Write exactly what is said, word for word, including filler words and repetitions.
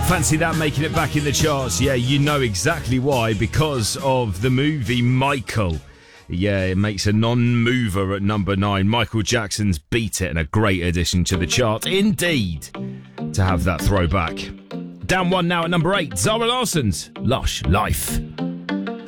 Fancy that making it back in the charts. Yeah, you know exactly why. Because of the movie Michael. Yeah, it makes a non-mover at number nine. Michael Jackson's Beat It, and a great addition to the chart indeed to have that throwback. Down one now at number eight. Zara Larson's Lush Life.